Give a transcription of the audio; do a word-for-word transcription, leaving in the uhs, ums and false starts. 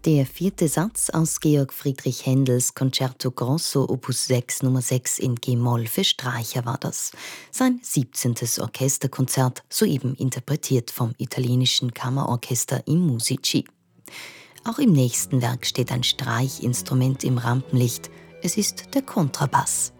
Der vierte Satz aus Georg Friedrich Händels Concerto Grosso Opus sechs Nummer sechs in G-Moll für Streicher war das. Sein siebzehntes Orchesterkonzert, soeben interpretiert vom italienischen Kammerorchester I Musici. Auch im nächsten Werk steht ein Streichinstrument im Rampenlicht. Es ist der Kontrabass.